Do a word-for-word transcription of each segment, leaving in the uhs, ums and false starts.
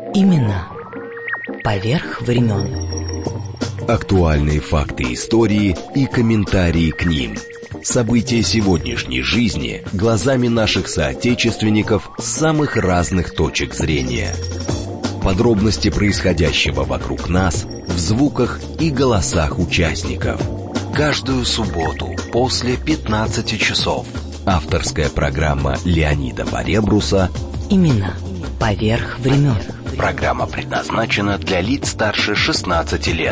Имена поверх времен. Актуальные факты истории и комментарии к ним. События сегодняшней жизни глазами наших соотечественников с самых разных точек зрения. Подробности происходящего вокруг нас в звуках и голосах участников. Каждую субботу после пятнадцати часов. Авторская программа Леонида Баребруса «Имена поверх времен». Программа предназначена для лиц старше шестнадцати лет.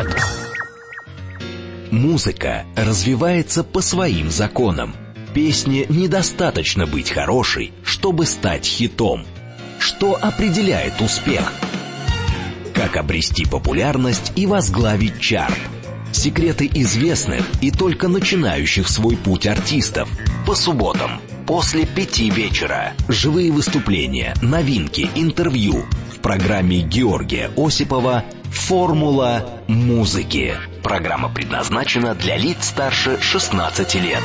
Музыка развивается по своим законам. Песне недостаточно быть хорошей, чтобы стать хитом. Что определяет успех? Как обрести популярность и возглавить чарт? Секреты известных и только начинающих свой путь артистов. По субботам после пяти вечера. Живые выступления, новинки, интервью. В программе Георгия Осипова «Формула музыки». Программа предназначена для лиц старше шестнадцати лет.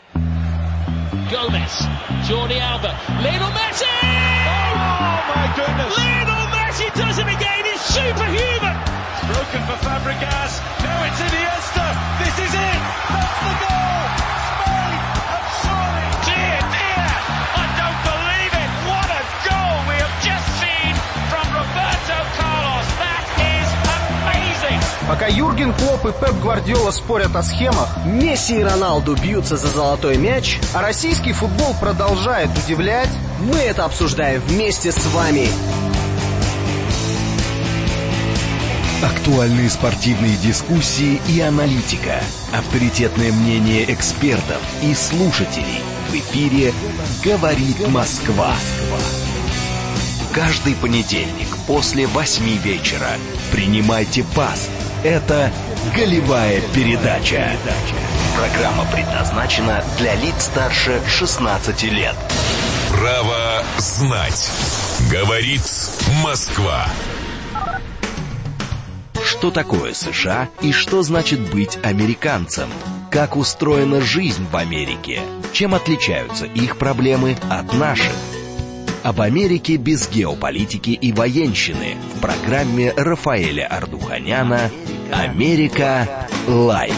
Gomez, Jordi Alba, Lionel Messi! Oh my goodness! Lionel Messi does it again. It's superhuman. It's broken for Fabregas. Now it's Iniesta. This is it. That's the goal. Spain have surely. Dear, dear, I don't believe it. What a goal we have just seen from Roberto Carlos. That is amazing. Пока Юрген Клопп и Пеп Гвардиола спорят о схемах, Месси и Роналду бьются за золотой мяч, а российский футбол продолжает удивлять, мы это обсуждаем вместе с вами. Актуальные спортивные дискуссии и аналитика. Авторитетное мнение экспертов и слушателей. В эфире «Говорит Москва». Каждый понедельник после восьми вечера. Принимайте пас. Это «Голевая передача». Программа предназначена для лиц старше шестнадцати лет. Право знать. Говорит Москва. Что такое США и что значит быть американцем? Как устроена жизнь в Америке? Чем отличаются их проблемы от наших? Об Америке без геополитики и военщины в программе Рафаэля Ардуханяна «Америка Лайв».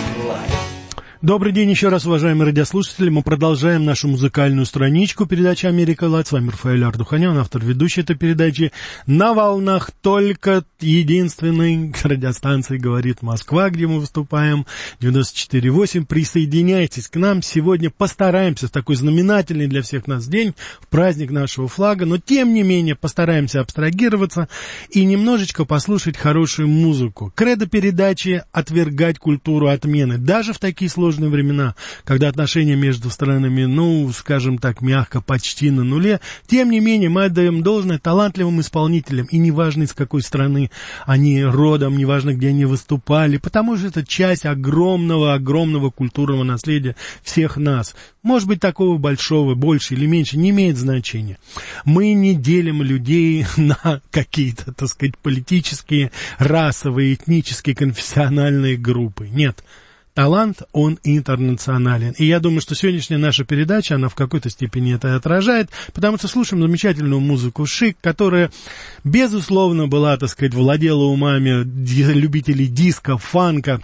Добрый день еще раз, уважаемые радиослушатели. Мы продолжаем нашу музыкальную страничку передачи «Америка Лайв». С вами Рафаэль Ардуханян, автор ведущей этой передачи. На волнах только единственной радиостанции «Говорит Москва», где мы выступаем, девяносто четыре восемь. Присоединяйтесь к нам. Сегодня постараемся в такой знаменательный для всех нас день, в праздник нашего флага, но тем не менее постараемся абстрагироваться и немножечко послушать хорошую музыку. Кредо передачи — отвергать культуру отмены, даже в такие сложные времена, когда отношения между странами, ну, скажем так, мягко, почти на нуле. Тем не менее, мы отдаем должное талантливым исполнителям, и неважно, из какой страны они родом, неважно, где они выступали, потому что это часть огромного-огромного культурного наследия всех нас. Может быть, такого большого, больше или меньше, не имеет значения. Мы не делим людей на какие-то, так сказать, политические, расовые, этнические, конфессиональные группы. Нет. Талант, он интернационален. И я думаю, что сегодняшняя наша передача, она в какой-то степени это отражает, потому что слушаем замечательную музыку «Шик», которая, безусловно, была, так сказать, владела умами любителей диска, фанка,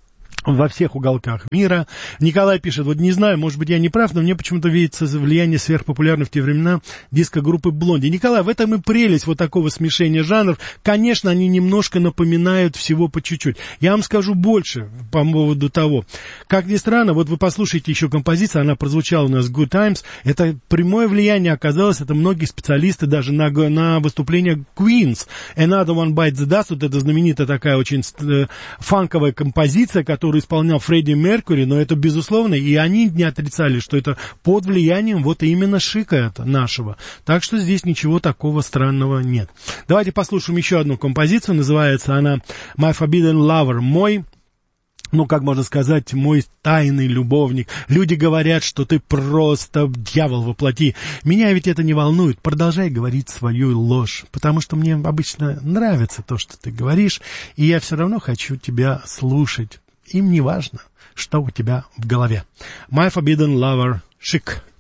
во всех уголках мира. Николай пишет, вот не знаю, может быть, я не прав, но мне почему-то видится влияние сверхпопулярной в те времена диско-группы «Блонди». Николай, в этом и прелесть вот такого смешения жанров. Конечно, они немножко напоминают всего по чуть-чуть. Я вам скажу больше по поводу того. Как ни странно, вот вы послушайте еще композицию, она прозвучала у нас «Good Times». Это прямое влияние оказалось, это многие специалисты даже на, на выступление Queens. «Another One Bites the Dust», вот это знаменитая такая очень э, фанковая композиция, которая исполнял Фредди Меркьюри, но это безусловно, и они не отрицали, что это под влиянием вот именно Шика это, нашего. Так что здесь ничего такого странного нет. Давайте послушаем еще одну композицию, называется она «My Forbidden Lover», мой, ну, как можно сказать, мой тайный любовник. Люди говорят, что ты просто дьявол во плоти. Меня ведь это не волнует. Продолжай говорить свою ложь, потому что мне обычно нравится то, что ты говоришь, и я все равно хочу тебя слушать. Им не важно, что у тебя в голове. My Forbidden Lover, Шик.